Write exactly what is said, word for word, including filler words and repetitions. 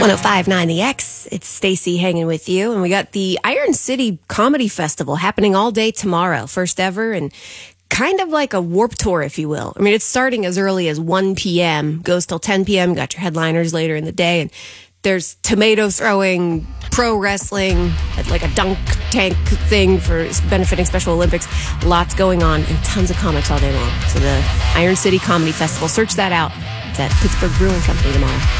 one oh five point nine The X. It's Stacy hanging with you. And we got the Iron City Comedy Festival happening all day tomorrow. First ever, and kind of like a Warped Tour, if you will. I mean, it's starting as early as one p.m., goes till ten p.m., got your headliners later in the day, and there's tomato throwing, pro wrestling, like a dunk tank thing for benefiting Special Olympics. Lots going on, and tons of comics all day long. So the Iron City Comedy Festival, search that out. It's at Pittsburgh Brewing Company tomorrow.